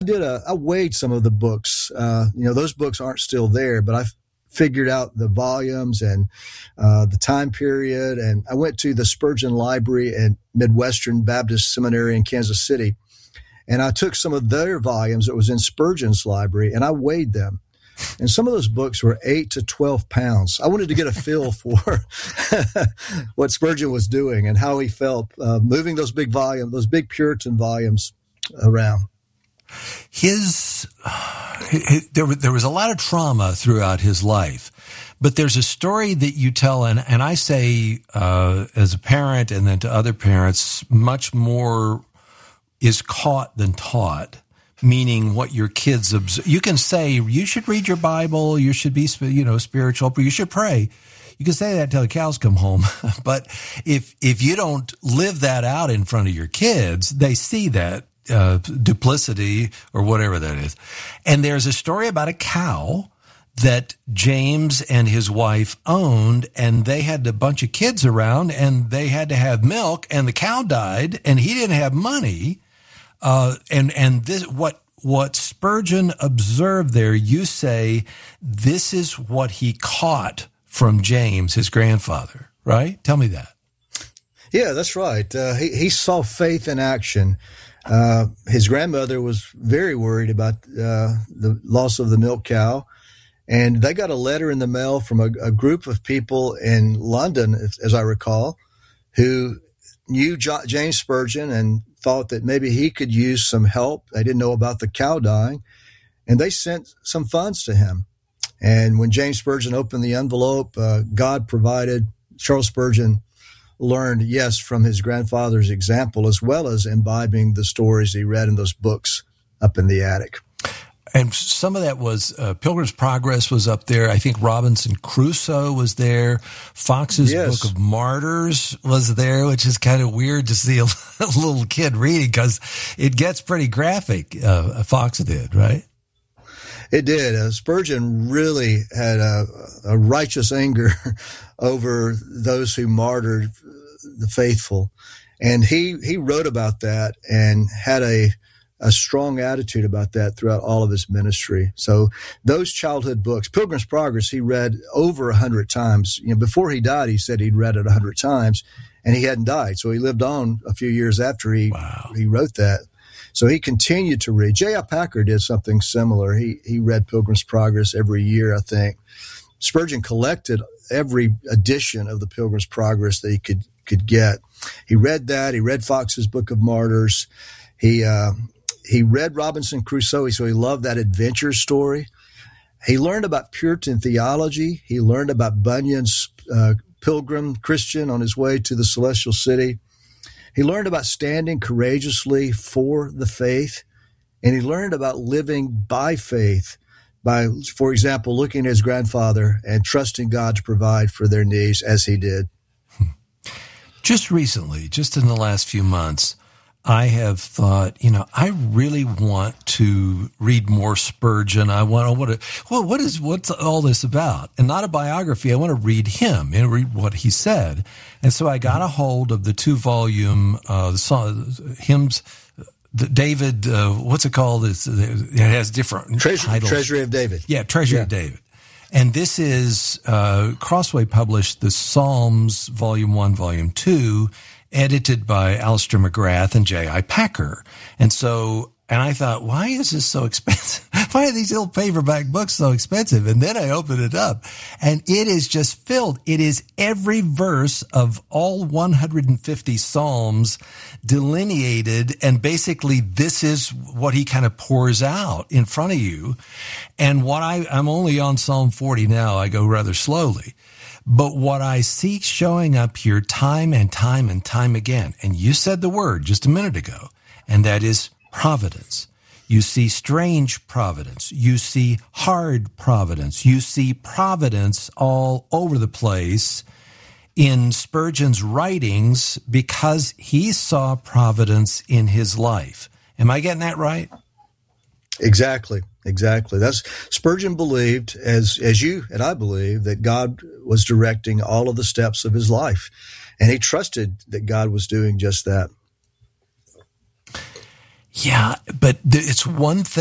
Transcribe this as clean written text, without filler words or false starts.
I weighed some of the books. Those books aren't still there, but I figured out the volumes and the time period. And I went to the Spurgeon Library at Midwestern Baptist Seminary in Kansas City. And I took some of their volumes that was in Spurgeon's library and I weighed them. And some of those books were 8 to 12 pounds. I wanted to get a feel for what Spurgeon was doing and how he felt moving those big Puritan volumes around. There was a lot of trauma throughout his life, but there's a story that you tell, and I say as a parent and then to other parents, much more is caught than taught. Meaning what your kids observe. You can say, you should read your Bible, you should be, spiritual, but you should pray. You can say that until the cows come home. But if you don't live that out in front of your kids, they see that duplicity or whatever that is. And there's a story about a cow that James and his wife owned, and they had a bunch of kids around, and they had to have milk, and the cow died, and he didn't have money. And this, what Spurgeon observed there, you say, this is what he caught from James, his grandfather, right? Tell me that. Yeah, that's right. He saw faith in action. His grandmother was very worried about the loss of the milk cow. And they got a letter in the mail from a group of people in London, as I recall, who knew James Spurgeon and thought that maybe he could use some help. They didn't know about the cow dying, and they sent some funds to him. And when James Spurgeon opened the envelope, God provided. Charles Spurgeon learned, yes, from his grandfather's example, as well as imbibing the stories he read in those books up in the attic. And some of that was Pilgrim's Progress was up there. I think Robinson Crusoe was there. Fox's Book of Martyrs was there, which is kind of weird to see a little kid reading because it gets pretty graphic. Fox did, right? It did. Spurgeon really had a righteous anger over those who martyred the faithful. And he wrote about that and had a strong attitude about that throughout all of his ministry. So those childhood books, Pilgrim's Progress, he read over 100 times. Before he died, he said he'd read it 100 times, and he hadn't died. So he lived on a few years after he wrote that. So he continued to read. J.I. Packer did something similar. He read Pilgrim's Progress every year, I think. Spurgeon collected every edition of the Pilgrim's Progress that he could get. He read that. He read Fox's Book of Martyrs. He read Robinson Crusoe, so he loved that adventure story. He learned about Puritan theology. He learned about Bunyan's pilgrim Christian on his way to the celestial city. He learned about standing courageously for the faith. And he learned about living by faith by, for example, looking at his grandfather and trusting God to provide for their needs as he did. Just recently, just in the last few months, I have thought, I really want to read more Spurgeon. What's all this about? And not a biography. I want to read him and read what he said. And so I got a hold of the 2-volume hymns. David, what's it called? It has different titles. Treasury of David. Yeah, Treasury of David. And this is Crossway published the Psalms, Volume 1, Volume 2, edited by Alistair McGrath and J.I. Packer. And I thought, why is this so expensive? Why are these little paperback books so expensive? And then I opened it up, and it is just filled. It is every verse of all 150 Psalms delineated, and basically this is what he kind of pours out in front of you. And I'm only on Psalm 40 now. I go rather slowly. But what I see showing up here time and time and time again, and you said the word just a minute ago, and that is providence. You see strange providence. You see hard providence. You see providence all over the place in Spurgeon's writings because he saw providence in his life. Am I getting that right? Exactly. That's Spurgeon believed, as you and I believe, that God was directing all of the steps of his life, and he trusted that God was doing just that. Yeah, but it's one thing.